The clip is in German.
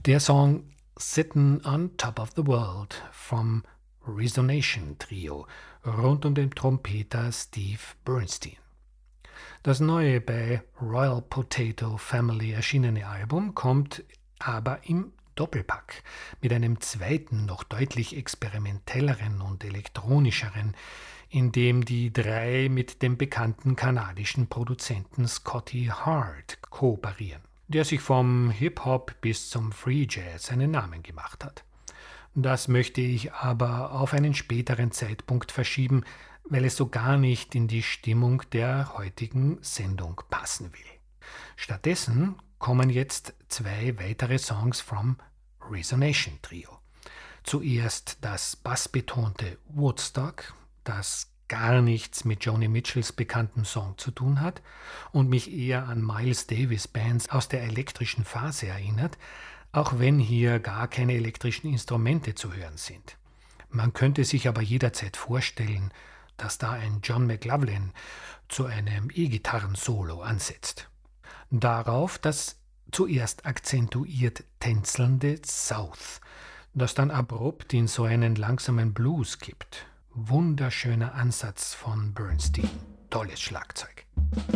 Der Song Sittin' on Top of the World vom Resonation Trio rund um den Trompeter Steve Bernstein. Das neue bei Royal Potato Family erschienene Album kommt aber im Doppelpack mit einem zweiten, noch deutlich experimentelleren und elektronischeren, in dem die drei mit dem bekannten kanadischen Produzenten Scotty Hart kooperieren, der sich vom Hip-Hop bis zum Free Jazz einen Namen gemacht hat. Das möchte ich aber auf einen späteren Zeitpunkt verschieben, weil es so gar nicht in die Stimmung der heutigen Sendung passen will. Stattdessen kommen jetzt zwei weitere Songs vom Resonation Trio. Zuerst das bassbetonte Woodstock, das gar nichts mit Joni Mitchells bekanntem Song zu tun hat und mich eher an Miles Davis Bands aus der elektrischen Phase erinnert, auch wenn hier gar keine elektrischen Instrumente zu hören sind. Man könnte sich aber jederzeit vorstellen, dass da ein John McLaughlin zu einem E-Gitarren-Solo ansetzt. Darauf das zuerst akzentuiert tänzelnde South, das dann abrupt in so einen langsamen Blues kippt. Wunderschöner Ansatz von Bernstein. Tolles Schlagzeug.